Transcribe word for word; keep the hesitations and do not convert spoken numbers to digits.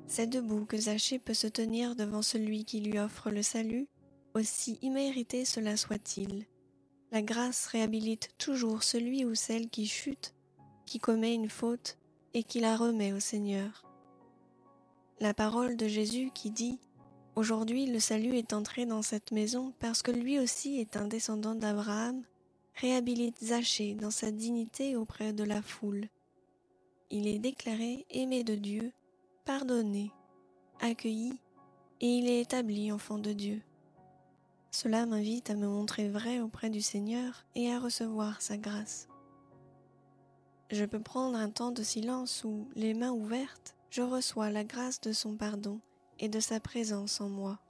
C'est debout que Zachée peut se tenir devant celui qui lui offre le salut, aussi immérité cela soit-il. La grâce réhabilite toujours celui ou celle qui chute, qui commet une faute et qui la remet au Seigneur. La parole de Jésus qui dit « Aujourd'hui le salut est entré dans cette maison parce que lui aussi est un descendant d'Abraham » réhabilite Zachée dans sa dignité auprès de la foule. Il est déclaré aimé de Dieu, pardonné, accueilli et il est établi enfant de Dieu. Cela m'invite à me montrer vrai auprès du Seigneur et à recevoir sa grâce. Je peux prendre un temps de silence où, les mains ouvertes, je reçois la grâce de son pardon et de sa présence en moi.